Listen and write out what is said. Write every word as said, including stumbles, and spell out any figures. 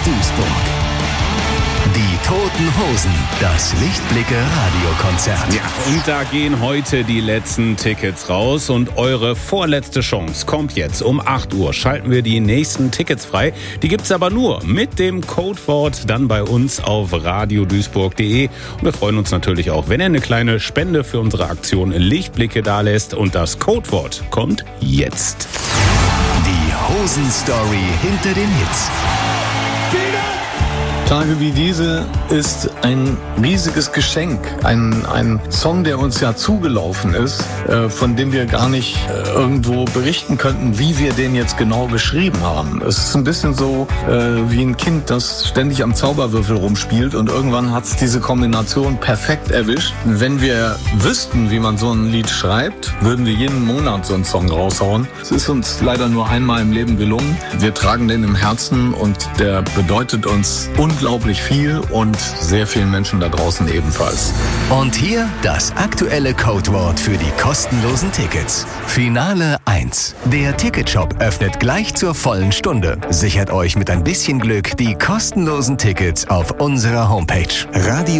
Duisburg. Die Toten Hosen, das Lichtblicke-Radiokonzert. Ja, und da gehen heute die letzten Tickets raus und eure vorletzte Chance kommt jetzt. Um acht Uhr schalten wir die nächsten Tickets frei. Die gibt's aber nur mit dem Codewort dann bei uns auf radio duisburg punkt de. Und wir freuen uns natürlich auch, wenn ihr eine kleine Spende für unsere Aktion Lichtblicke dalässt. Und das Codewort kommt jetzt. Die Hosen-Story hinter den Hits. Tage wie diese ist ein riesiges Geschenk. Ein, ein Song, der uns ja zugelaufen ist, äh, von dem wir gar nicht äh, irgendwo berichten könnten, wie wir den jetzt genau geschrieben haben. Es ist ein bisschen so äh, wie ein Kind, das ständig am Zauberwürfel rumspielt und irgendwann hat es diese Kombination perfekt erwischt. Wenn wir wüssten, wie man so ein Lied schreibt, würden wir jeden Monat so einen Song raushauen. Es ist uns leider nur einmal im Leben gelungen. Wir tragen den im Herzen und der bedeutet uns unglaublich viel und sehr vielen Menschen da draußen ebenfalls. Und hier das aktuelle Codewort für die kostenlosen Tickets. Finale eins. Der Ticketshop öffnet gleich zur vollen Stunde. Sichert euch mit ein bisschen Glück die kostenlosen Tickets auf unserer Homepage radio